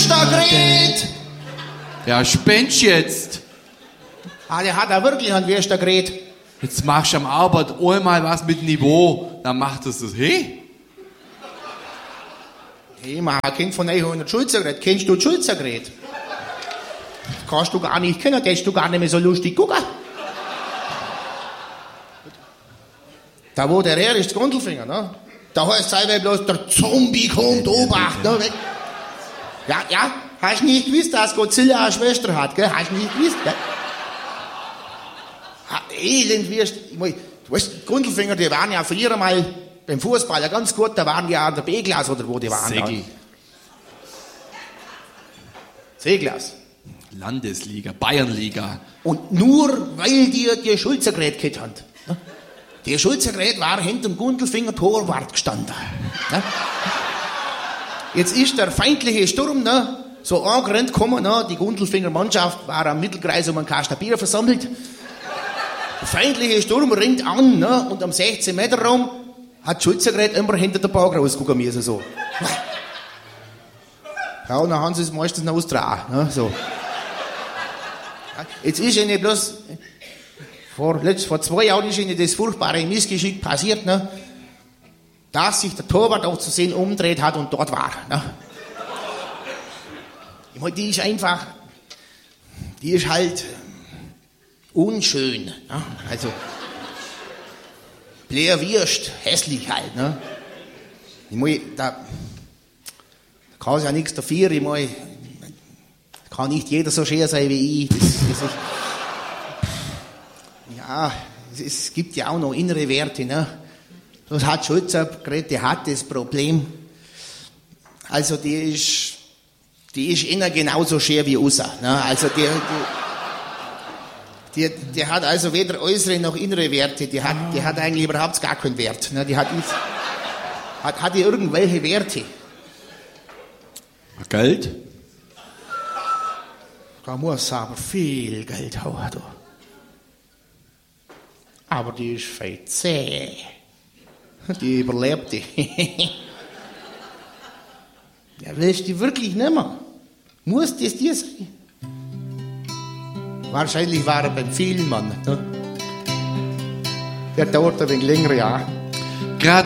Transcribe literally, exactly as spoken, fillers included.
Wüster geredet. Ja, spennst jetzt. Ah, der hat da wirklich einen Wüster geredet. Jetzt machst du am Arbeit einmal was mit Niveau, dann macht es das, hey? Hey, man hat Kind von neunhundert Schulzer geredet. Kennst du Schulzer geredet? Das kannst du gar nicht kennen, das hast du gar nicht mehr so lustig gucken. Da wo der her ist, das Gundelfinger, ne? Da heißt es bloß, der Zombie kommt, Obacht, ne? Weg. Ja, ja, hast du nicht gewusst, dass Godzilla eine Schwester hat, gell? Hast du nicht gewusst, gell? Ha, elend wirst du. Weißt, Gundelfinger, die waren ja früher mal beim Fußball ja ganz gut, da waren die ja an der B-Klasse oder wo die waren. Segel. C-Klasse. Landesliga, Bayernliga. Und nur weil die die Schulzer geredet gehabt haben. Ne? Der Schulzer geredet war hinter dem Gundelfinger Torwart gestanden. Ne? Jetzt ist der feindliche Sturm ne, so angerannt gekommen, ne? Die Gundelfinger Mannschaft war am Mittelkreis um einen Kasten Bier versammelt. Der feindliche Sturm ringt an ne? Und am sechzehn Meter Raum hat Schulzer geredet immer hinter der Bank rausgucken müssen. So. Ja, und dann haben sie es meistens noch ausgetragen. Ne? So. Jetzt ist ihnen bloß, vor, letzt, vor zwei Jahren ist ihnen das furchtbare Missgeschick passiert, ne? Dass sich der Torwart auch zu sehen umdreht hat und dort war. Ne? Ich meine, die ist einfach, die ist halt unschön. Ne? Also, Blair Wirst, hässlich halt. Ne? Ich meine, da, da kann es ja nichts dafür, ich meine, kann nicht jeder so schön sein wie ich. Das, das ist, ja, es, es gibt ja auch noch innere Werte. Ne? Das hat Schulzer geredet, die hat das Problem. Also die ist, die ist innen genauso schön wie außen. Ne? Also die, die, die, die hat also weder äußere noch innere Werte. Die hat, die hat eigentlich überhaupt gar keinen Wert. Ne? Die hat, nicht, hat, hat die irgendwelche Werte. Geld? Da muss aber viel Geld haben. Da. Aber die ist fei zäh. Die überlebt die. Ja, willst du die wirklich nicht mehr? Muss das dir sein? Wahrscheinlich war er beim Vielmann. Ne? Der dauert ein wenig länger, ja.